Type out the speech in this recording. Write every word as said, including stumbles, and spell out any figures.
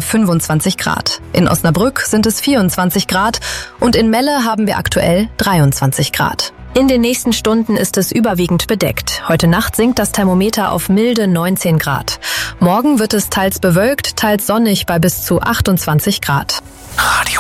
fünfundzwanzig Grad. In Osnabrück sind es vierundzwanzig Grad und in Melle haben wir aktuell dreiundzwanzig Grad. In den nächsten Stunden ist es überwiegend bedeckt. Heute Nacht sinkt das Thermometer auf milde neunzehn Grad. Morgen wird es teils bewölkt, teils sonnig bei bis zu achtundzwanzig Grad. Radio